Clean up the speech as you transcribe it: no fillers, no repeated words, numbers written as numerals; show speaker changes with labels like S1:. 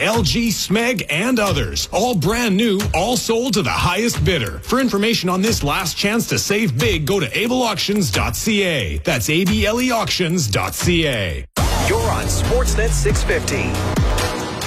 S1: LG, Smeg, and others. All brand new, all sold to the highest bidder. For information on this last chance to save big, go to ableauctions.ca. That's ableauctions.ca.
S2: You're on Sportsnet 650.